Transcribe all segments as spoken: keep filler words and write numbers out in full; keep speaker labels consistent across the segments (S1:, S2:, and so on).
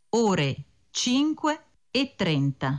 S1: ore cinque e trenta.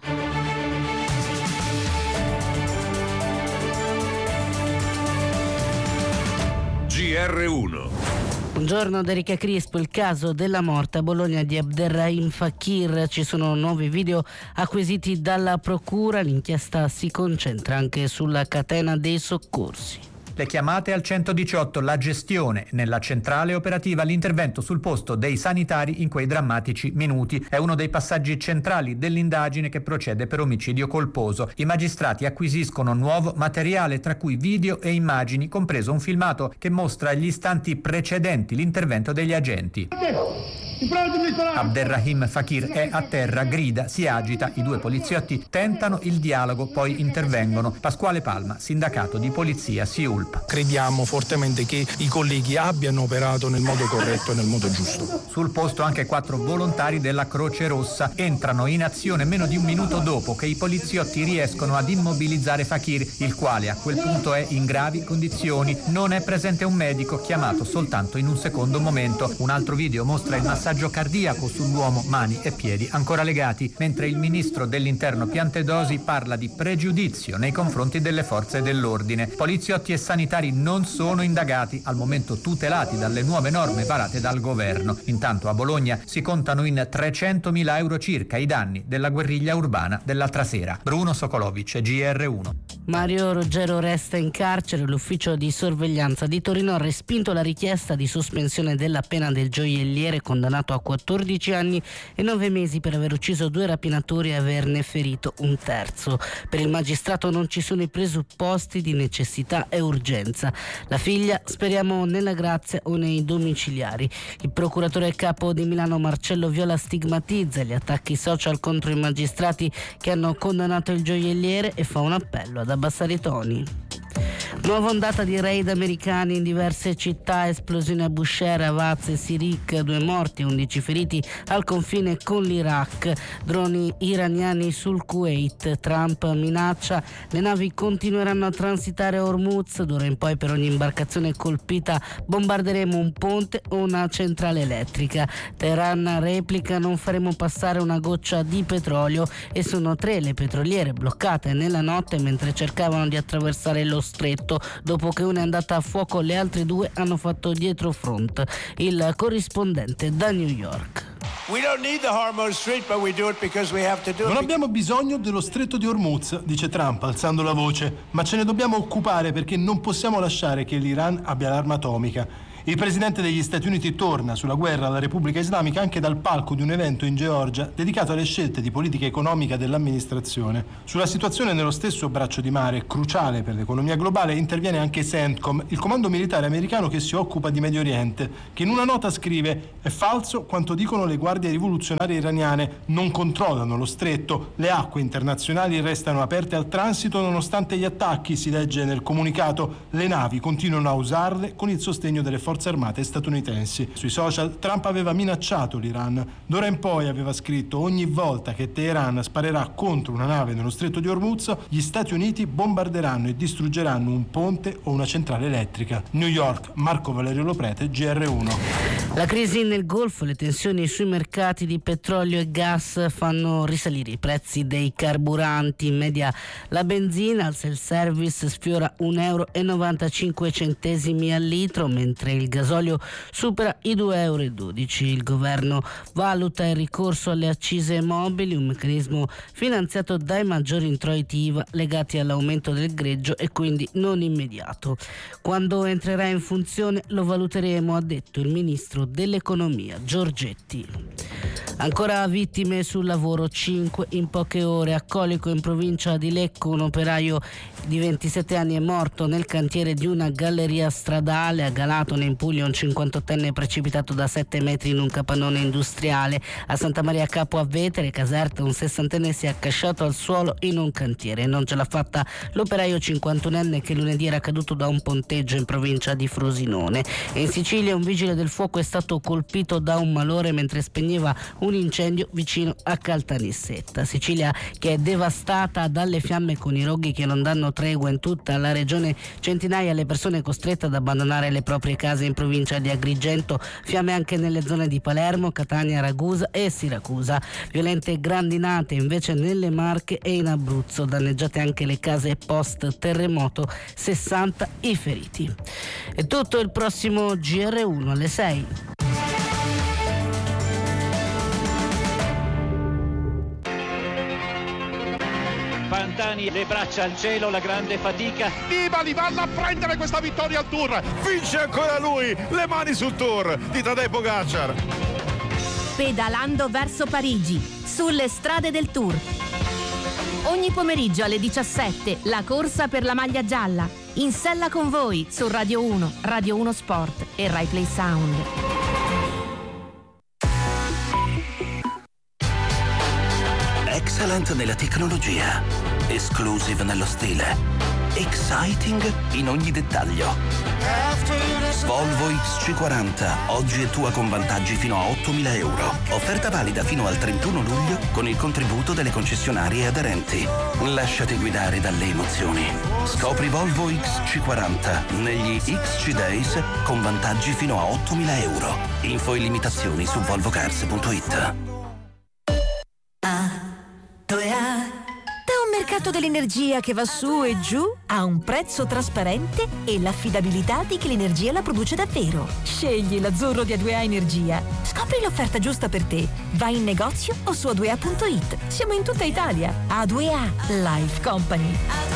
S2: G R uno.
S3: Buongiorno da Erika Crispo. Il caso della morte a Bologna di Abderrahim Fakir. Ci sono nuovi video acquisiti dalla procura. L'inchiesta si concentra anche sulla catena dei soccorsi.
S4: Le chiamate al centodiciotto, la gestione nella centrale operativa, l'intervento sul posto dei sanitari in quei drammatici minuti. È uno dei passaggi centrali dell'indagine che procede per omicidio colposo. I magistrati acquisiscono nuovo materiale, tra cui video e immagini, compreso un filmato che mostra gli istanti precedenti l'intervento degli agenti. Abderrahim Fakir è a terra, grida, si agita, i due poliziotti tentano il dialogo, poi intervengono. Pasquale Palma, sindacato di polizia S I U L P.
S5: Crediamo fortemente che i colleghi abbiano operato nel modo corretto e nel modo giusto.
S4: Sul posto anche quattro volontari della Croce Rossa entrano in azione meno di un minuto dopo che i poliziotti riescono ad immobilizzare Fakir, il quale a quel punto è in gravi condizioni. Non è presente un medico, chiamato soltanto in un secondo momento. Un altro video mostra il massaggio cardiaco sull'uomo, mani e piedi ancora legati, mentre il ministro dell'Interno Piantedosi parla di pregiudizio nei confronti delle forze dell'ordine. Poliziotti e sanitari non sono indagati, al momento tutelati dalle nuove norme varate dal governo. Intanto a Bologna si contano in trecentomila euro circa i danni della guerriglia urbana dell'altra sera. Bruno Sokolovic, G R uno.
S3: Mario Ruggero resta in carcere. L'ufficio di sorveglianza di Torino ha respinto la richiesta di sospensione della pena del gioielliere condannato a quattordici anni e nove mesi per aver ucciso due rapinatori e averne ferito un terzo. Per il magistrato non ci sono i presupposti di necessità e urgenza. La figlia speriamo nella grazia o nei domiciliari. Il procuratore capo di Milano Marcello Viola stigmatizza gli attacchi social contro i magistrati che hanno condannato il gioielliere e fa un appello ad abbassare i toni. Nuova ondata di raid americani in diverse città, esplosioni a Bushehr, Avaz e Sirik, due morti, undici feriti al confine con l'Iraq, droni iraniani sul Kuwait. Trump minaccia le navi continueranno a transitare a Hormuz, d'ora in poi per ogni imbarcazione colpita bombarderemo un ponte o una centrale elettrica. Teheran replica: non faremo passare una goccia di petrolio, e sono tre le petroliere bloccate nella notte mentre cercavano di attraversare lo stretto. Dopo che una è andata a fuoco, le altre due hanno fatto dietro front. Il corrispondente da New York.
S6: Non abbiamo bisogno dello stretto di Hormuz, dice Trump alzando la voce, ma ce ne dobbiamo occupare perché non possiamo lasciare che l'Iran abbia l'arma atomica. Il presidente degli Stati Uniti torna sulla guerra alla Repubblica Islamica anche dal palco di un evento in Georgia dedicato alle scelte di politica economica dell'amministrazione. Sulla situazione nello stesso braccio di mare, cruciale per l'economia globale, interviene anche CENTCOM, il comando militare americano che si occupa di Medio Oriente, che in una nota scrive: è falso quanto dicono le guardie rivoluzionarie iraniane, non controllano lo stretto, le acque internazionali restano aperte al transito nonostante gli attacchi, si legge nel comunicato, le navi continuano a usarle con il sostegno delle forze armate statunitensi. Sui social Trump aveva minacciato l'Iran. D'ora in poi, aveva scritto, ogni volta che Teheran sparerà contro una nave nello stretto di Hormuz, gli Stati Uniti bombarderanno e distruggeranno un ponte o una centrale elettrica. New York, Marco Valerio Loprete, G R uno.
S3: La crisi nel Golfo, le tensioni sui mercati di petrolio e gas fanno risalire i prezzi dei carburanti. In media la benzina al self-service sfiora un euro e novantacinque centesimi al litro, mentre il gasolio supera i due euro e dodici. Il governo valuta il ricorso alle accise mobili, un meccanismo finanziato dai maggiori introiti I V A legati all'aumento del greggio e quindi non immediato. Quando entrerà in funzione lo valuteremo, ha detto il ministro dell'economia Giorgetti. Ancora vittime sul lavoro, cinque in poche ore. A Colico, in provincia di Lecco, un operaio di ventisette anni è morto nel cantiere di una galleria stradale. A Galatone, in Puglia, un cinquantottenne precipitato da sette metri in un capannone industriale. A Santa Maria Capua Vetere, Caserta, un sessantenne si è accasciato al suolo in un cantiere. Non ce l'ha fatta l'operaio cinquantunenne che lunedì era caduto da un ponteggio in provincia di Frosinone. E in Sicilia un vigile del fuoco è stato colpito da un malore mentre spegneva un un incendio vicino a Caltanissetta. Sicilia che è devastata dalle fiamme, con i roghi che non danno tregua in tutta la regione, centinaia le persone costrette ad abbandonare le proprie case in provincia di Agrigento, fiamme anche nelle zone di Palermo, Catania, Ragusa e Siracusa, violente grandinate invece nelle Marche e in Abruzzo, danneggiate anche le case post terremoto, sessanta i feriti. È tutto, il prossimo G R uno alle sei.
S7: Pantani, le braccia al cielo, la grande fatica.
S2: Nibali vanno a prendere questa vittoria al Tour. Vince ancora lui. Le mani sul Tour di Tadej Pogacar.
S8: Pedalando verso Parigi, sulle strade del Tour. Ogni pomeriggio alle diciassette, la corsa per la maglia gialla. In sella con voi su Radio uno, Radio uno Sport e Rai Play Sound.
S9: Excellent nella tecnologia, exclusive nello stile, exciting in ogni dettaglio. Volvo X C quaranta, oggi è tua con vantaggi fino a ottomila euro. Offerta valida fino al trentuno luglio con il contributo delle concessionarie aderenti. Lasciati guidare dalle emozioni. Scopri Volvo X C quaranta negli X C Days con vantaggi fino a ottomila euro. Info e limitazioni su volvo cars punto it.
S10: Da un mercato dell'energia che va su e giù a un prezzo trasparente e l'affidabilità di chi l'energia la produce davvero. Scegli l'azzurro di A due A Energia. Scopri l'offerta giusta per te. Vai in negozio o su a due a punto it. Siamo in tutta Italia. A due A Life Company.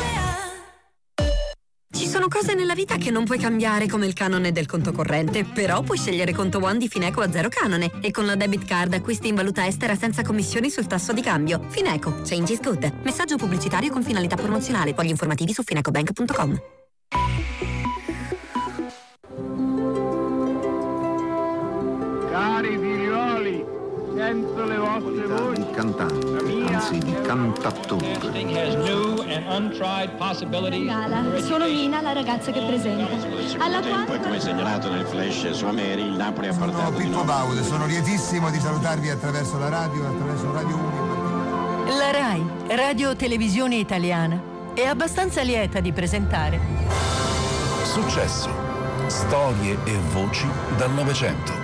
S11: Ci sono cose nella vita che non puoi cambiare, come il canone del conto corrente, però puoi scegliere conto One di Fineco a zero canone e con la debit card acquisti in valuta estera senza commissioni sul tasso di cambio. Fineco, change is good. Messaggio pubblicitario con finalità promozionale. Quali informativi su finecobank punto com.
S12: Cari figlioli, sento le vostre voci.
S13: Di cantante, anzi di cantattore.
S14: Gala, sono Mina, la ragazza che presenta. Alla quale,
S15: come segnalato nel flash su Ameri, il Napoli ha portato.
S16: Sono Pippo Baude, sono lietissimo di salutarvi attraverso la radio e attraverso Radio uno.
S10: La RAI, Radio Televisione Italiana, è abbastanza lieta di presentare
S2: Successo. Storie e voci dal Novecento.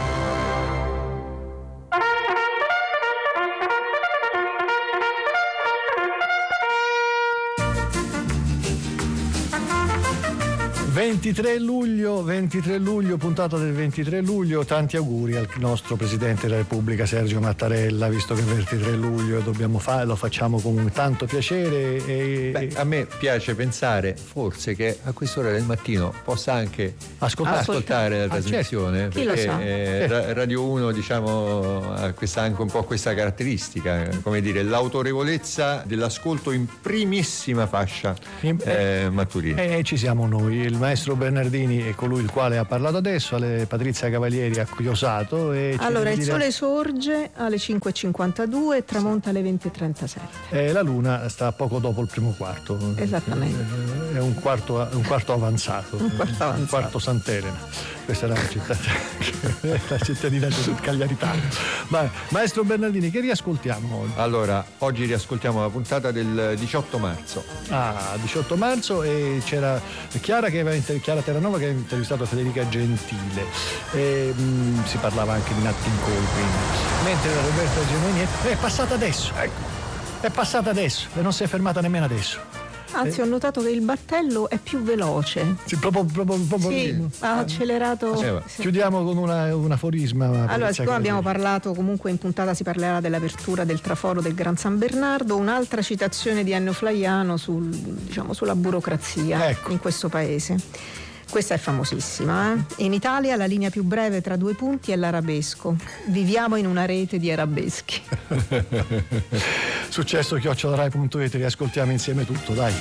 S6: ventitré luglio, ventitré luglio, puntata del ventitré luglio, tanti auguri al nostro Presidente della Repubblica Sergio Mattarella, visto che è ventitré luglio dobbiamo fare, lo facciamo con tanto piacere. E...
S17: Beh, a me piace pensare forse che a quest'ora del mattino possa anche ascoltare, ascoltare la trasmissione, ah, certo. Perché eh, Radio uno diciamo ha questa, anche un po' questa caratteristica, come dire, l'autorevolezza dell'ascolto in primissima fascia eh, mattutina.
S6: E ci siamo noi, il maestro Bernardini è colui il quale ha parlato adesso, alle Patrizia Cavalieri ha chiosato. E
S18: allora il
S6: dire...
S18: sole sorge alle cinque e cinquantadue e tramonta alle venti e trentasette.
S6: E la luna sta poco dopo il primo quarto.
S18: Esattamente.
S6: È un quarto, un quarto avanzato.
S18: un quarto avanzato.
S6: Un quarto Sant'Elena. Questa era la città, la cittadina cagliaritana. Ma maestro Bernardini, che riascoltiamo oggi?
S17: Allora, oggi riascoltiamo la puntata del diciotto marzo.
S6: Ah, diciotto marzo, e c'era Chiara che aveva inter- Chiara Terranova che aveva intervistato Federica Gentile. E, mh, si parlava anche di Nat King Cole, quindi. Mentre la Roberta Gemoni è passata adesso. Ecco. È passata adesso e non si è fermata nemmeno adesso.
S18: Anzi, ho notato che il battello è più veloce.
S6: Sì, proprio, proprio, proprio
S18: sì, ha accelerato.
S6: Eh, sì. Chiudiamo con una, un aforisma.
S18: Allora, siccome abbiamo parlato, comunque in puntata si parlerà dell'apertura del traforo del Gran San Bernardo, un'altra citazione di Ennio Flaiano sul, diciamo, sulla burocrazia, ecco, in questo paese. Questa è famosissima. Eh? In Italia la linea più breve tra due punti è l'arabesco. Viviamo in una rete di arabeschi.
S6: Successo chiocciola rai punto it, riascoltiamo insieme tutto, dai.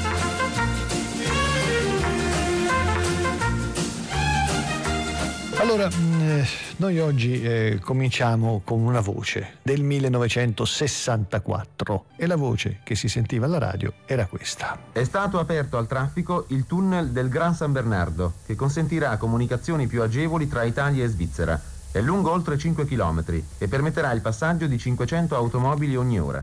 S6: Allora, eh, noi oggi eh, cominciamo con una voce del millenovecentosessantaquattro e la voce che si sentiva alla radio era questa.
S19: È stato aperto al traffico il tunnel del Gran San Bernardo, che consentirà comunicazioni più agevoli tra Italia e Svizzera. È lungo oltre cinque chilometri e permetterà il passaggio di cinquecento automobili ogni ora.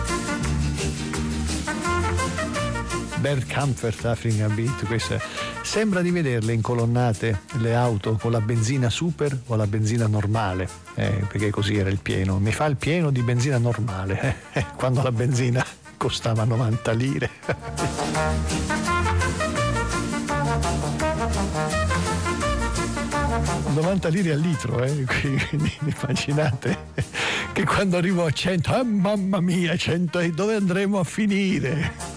S20: Bert Kaempfert, African Beat, questa sembra di vederle incolonnate le auto con la benzina super o la benzina normale, eh, perché così era il pieno. Mi fa il pieno di benzina normale, eh, quando la benzina costava novanta lire. novanta lire al litro, eh? Quindi immaginate che quando arrivo a cento, ah, mamma mia, cento, dove andremo a finire?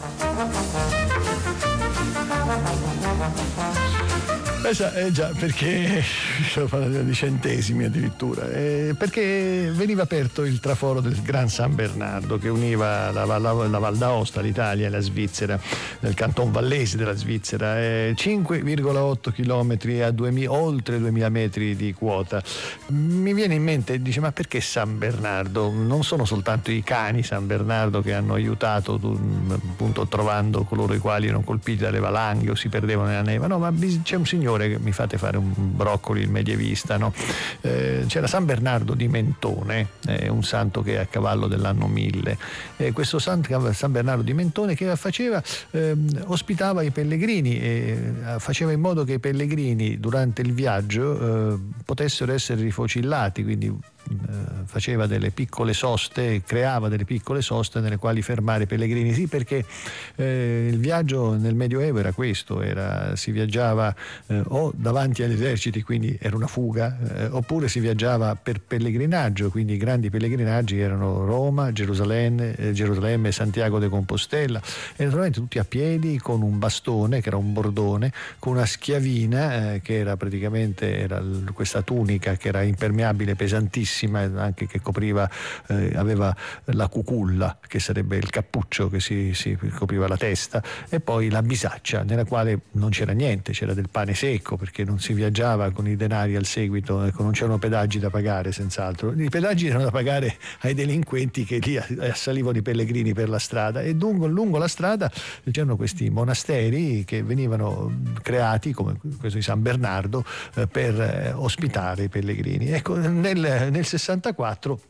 S20: Eh già, perché sto parlando di centesimi addirittura, eh, perché veniva aperto il traforo del Gran San Bernardo che univa la, la, la Val d'Aosta, l'Italia e la Svizzera, nel canton vallese della Svizzera, eh, cinque virgola otto chilometri a duemila, oltre duemila metri di quota. Mi viene in mente, dice, ma perché San Bernardo? Non sono soltanto i cani San Bernardo che hanno aiutato, appunto, trovando coloro i quali erano colpiti dalle valanghe o si perdevano nella neve, no, ma c'è un signore che mi fate fare un broccoli, il medievista, no? Eh, c'era San Bernardo di Mentone, eh, un santo che è a cavallo dell'anno mille. Eh, questo San, San Bernardo di Mentone che faceva, eh, ospitava i pellegrini e faceva in modo che i pellegrini durante il viaggio eh, potessero essere rifocillati, quindi faceva delle piccole soste, creava delle piccole soste nelle quali fermare i pellegrini, sì, perché eh, il viaggio nel Medioevo era questo, era, si viaggiava eh, o davanti agli eserciti, quindi era una fuga, eh, oppure si viaggiava per pellegrinaggio, quindi i grandi pellegrinaggi erano Roma, Gerusalemme, eh, Gerusalemme, Santiago de Compostela, e naturalmente tutti a piedi con un bastone che era un bordone, con una schiavina eh, che era praticamente era questa tunica che era impermeabile, pesantissima, anche che copriva, eh, aveva la cuculla che sarebbe il cappuccio che si, si copriva la testa, e poi la bisaccia nella quale non c'era niente, c'era del pane secco perché non si viaggiava con i denari al seguito, ecco, non c'erano pedaggi da pagare, senz'altro. I pedaggi erano da pagare ai delinquenti che lì assalivano i pellegrini per la strada, e lungo, lungo la strada c'erano questi monasteri che venivano creati come questo di San Bernardo eh, per eh, ospitare i pellegrini. Ecco, nel, nel sessantaquattro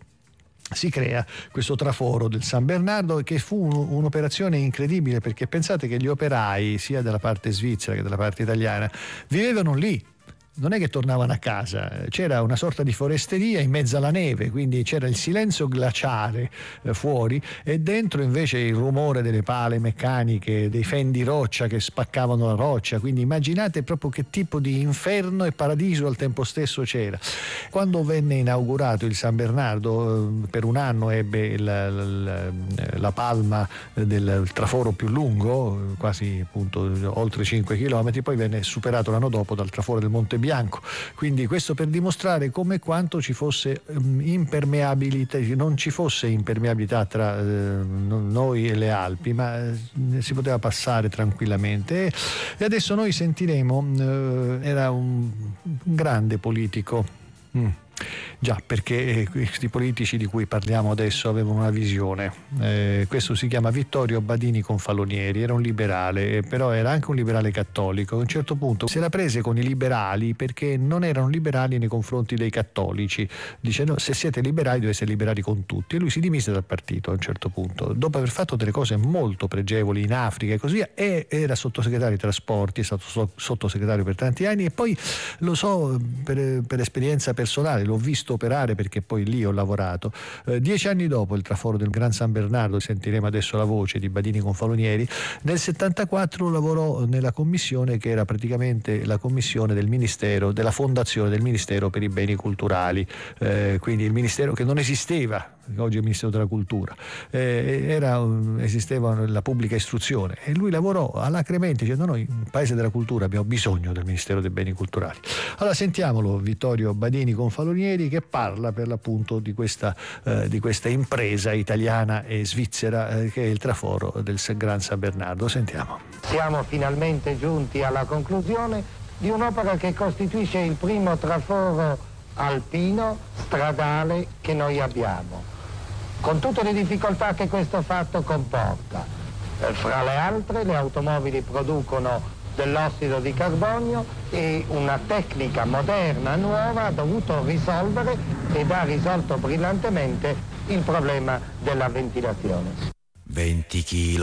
S20: si crea questo traforo del San Bernardo, che fu un, un'operazione incredibile, perché pensate che gli operai sia della parte svizzera che della parte italiana vivevano lì. Non è che tornavano a casa, c'era una sorta di foresteria in mezzo alla neve, quindi c'era il silenzio glaciale eh, fuori, e dentro invece il rumore delle pale meccaniche, dei fendi roccia che spaccavano la roccia, quindi immaginate proprio che tipo di inferno e paradiso al tempo stesso c'era. Quando venne inaugurato il San Bernardo, eh, per un anno ebbe la, la, la palma del traforo più lungo, quasi appunto oltre cinque chilometri, poi venne superato l'anno dopo dal traforo del Monte Bianco. Quindi questo per dimostrare come quanto ci fosse um, impermeabilità, non ci fosse impermeabilità tra eh, noi e le Alpi, ma eh, si poteva passare tranquillamente. E, e adesso noi sentiremo, eh, era un, un grande politico. Mm. Già, perché questi politici di cui parliamo adesso avevano una visione. Eh, questo si chiama Vittorio Badini Confalonieri, era un liberale, però era anche un liberale cattolico. A un certo punto se la prese con i liberali perché non erano liberali nei confronti dei cattolici. Dice: no, se siete liberali dovete essere liberali con tutti. E lui si dimise dal partito a un certo punto, dopo aver fatto delle cose molto pregevoli in Africa e così via, e era sottosegretario ai trasporti, è stato sottosegretario per tanti anni, e poi lo so per, per esperienza personale, l'ho visto operare perché poi lì ho lavorato. Eh, dieci anni dopo il traforo del Gran San Bernardo, sentiremo adesso la voce di Badini Confalonieri, nel settantaquattro lavorò nella commissione che era praticamente la commissione del Ministero, della fondazione del Ministero per i beni culturali, eh, quindi il ministero che non esisteva, oggi è il Ministero della Cultura, eh, era, esisteva la pubblica istruzione, e lui lavorò alacremente dicendo: noi in Paese della Cultura abbiamo bisogno del Ministero dei Beni Culturali. Allora sentiamolo, Vittorio Badini Confalonieri, che parla per l'appunto di questa, eh, di questa impresa italiana e svizzera eh, che è il traforo del Gran San Bernardo. Sentiamo.
S21: Siamo finalmente giunti alla conclusione di un'opera che costituisce il primo traforo alpino stradale che noi abbiamo, con tutte le difficoltà che questo fatto comporta. Eh, fra le altre, le automobili producono dell'ossido di carbonio e una tecnica moderna, nuova, ha dovuto risolvere ed ha risolto brillantemente il problema della ventilazione.
S9: venti chili.